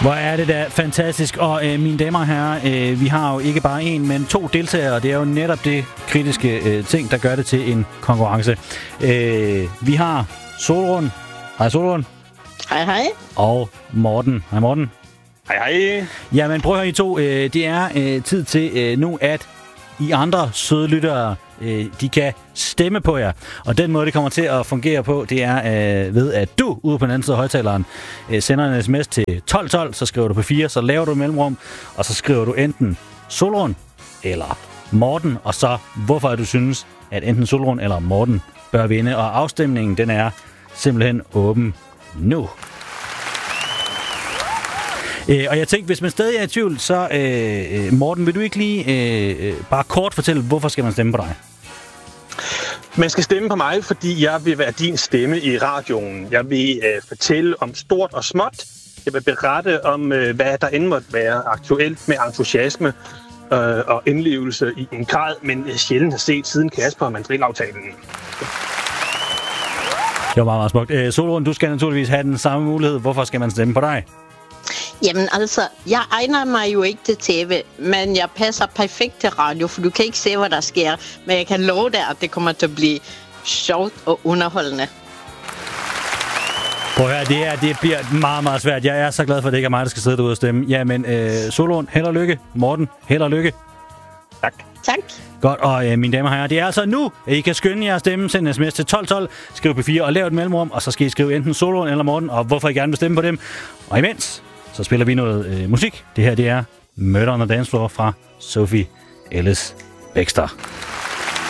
Hvor er det da fantastisk. Og mine damer og herrer, vi har jo ikke bare en, men 2 deltagere, og det er jo netop det kritiske ting, der gør det til en konkurrence. Vi har Solrun. Hej Solrun. Hej hej. Og Morten. Hej Morten. Hej hej. Jamen prøv at høre I to. Det er tid til nu, at I andre søde lyttere, de kan stemme på jer. Og den måde, det kommer til at fungere på, det er ved, at du ude på den anden side af højtaleren sender en sms til 1212, så skriver du på 4, så laver du mellemrum, og så skriver du enten Solrun eller Morten, og så hvorfor du synes, at enten Solrun eller Morten bør vinde. Og afstemningen, den er simpelthen åben nu. Og jeg tænkte, hvis man stadig er i tvivl, så Morten, vil du ikke lige bare kort fortælle, hvorfor skal man stemme på dig? Man skal stemme på mig, fordi jeg vil være din stemme i radioen. Jeg vil fortælle om stort og småt. Jeg vil berette om, hvad der end måtte være aktuelt med entusiasme og indlevelse i en grad, men sjældent har set siden Kasper og Mandrill-aftalen. Det var meget, meget smukt. Solrun, du skal naturligvis have den samme mulighed. Hvorfor skal man stemme på dig? Jamen altså, jeg egner mig jo ikke til tv, men jeg passer perfekt til radio, for du kan ikke se, hvad der sker. Men jeg kan love dig, at det kommer til at blive sjovt og underholdende. Prøv at høre, det bliver meget, meget svært. Jeg er så glad for, at det ikke er mig, der skal sidde derude og stemme. Jamen, Solrun, held og lykke. Morten, held og lykke. Tak. Tak. Godt, og mine damer og herrer, det er altså nu, at I kan skynde jer at stemme. Send en sms til 1212, skriv på 4 og lav et mellemrum, og så skal I skrive enten Solrun eller Morten, og hvorfor I gerne vil stemme på dem. Og imens, så spiller vi noget musik. Det her, det er Murder on the Dance Floor fra Sophie Ellis-Bextor.